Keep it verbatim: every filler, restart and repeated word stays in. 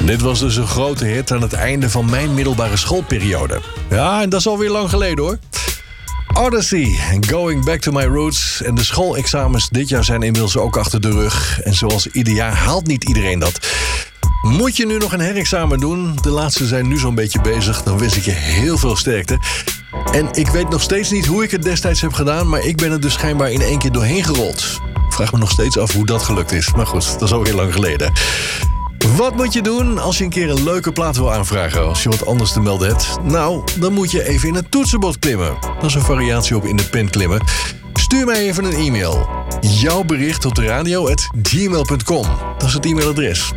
Dit was dus een grote hit aan het einde van mijn middelbare schoolperiode. Ja, en dat is alweer lang geleden hoor. Odyssey, Going Back to My Roots. En de schoolexamens dit jaar zijn inmiddels ook achter de rug. En zoals ieder jaar haalt niet iedereen dat. Moet je nu nog een herexamen doen? De laatste zijn nu zo'n beetje bezig. Dan wens ik je heel veel sterkte. En ik weet nog steeds niet hoe ik het destijds heb gedaan, maar ik ben er dus schijnbaar in één keer doorheen gerold. Ik vraag me nog steeds af hoe dat gelukt is. Maar goed, dat is ook heel lang geleden. Wat moet je doen als je een keer een leuke plaat wil aanvragen? Als je wat anders te melden hebt? Nou, dan moet je even in het toetsenbord klimmen. Dat is een variatie op in de pen klimmen. Stuur mij even een e-mail. Jouw bericht op de radio at gmail punt com. Dat is het e-mailadres.